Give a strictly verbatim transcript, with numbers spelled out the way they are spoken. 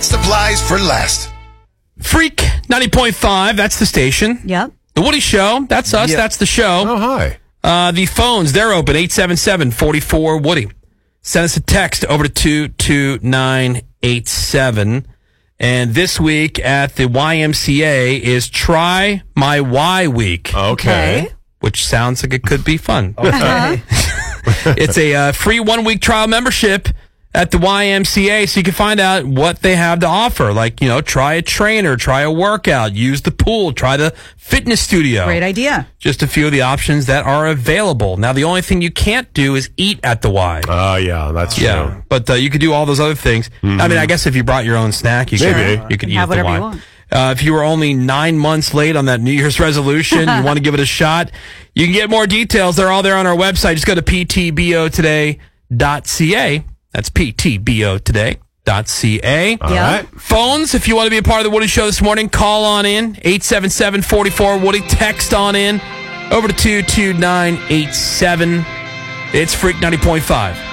supplies for less. Freak ninety point five, that's the station. Yep. The Woody Show, that's us, Yep. that's the show. Oh, hi. Uh, the phones, they're open, eight seven seven, four four, Woody. Send us a text over to two two nine eight seven. And this week at the Y M C A is Try My Y Week, Okay. which sounds like it could be fun. Uh-huh. It's a uh, free one-week trial membership at the Y M C A, so you can find out what they have to offer. Like, you know, try a trainer, try a workout, use the pool, try the fitness studio. Great idea. Just a few of the options that are available. Now, the only thing you can't do is eat at the Y. Oh, yeah, that's true. Yeah, but uh, you could do all those other things. I mean, I guess if you brought your own snack, you Maybe. could you could eat Have at the whatever Y. you want. Uh, if you were only nine months late on that New Year's resolution, you want to give it a shot, you can get more details. They're all there on our website. Just go to p t b o today dot c a. That's p t b o today dot c a. All Yeah. right. Phones, if you want to be a part of the Woody Show this morning, call on in, eight seven seven, four four, Woody. Text on in over to two two nine eight seven. It's Freak ninety point five.